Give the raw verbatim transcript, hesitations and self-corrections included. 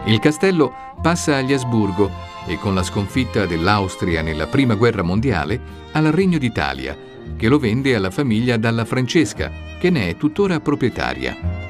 Il castello passa agli Asburgo e con la sconfitta dell'Austria nella Prima Guerra Mondiale al Regno d'Italia, che lo vende alla famiglia Dalla Francesca, che ne è tuttora proprietaria.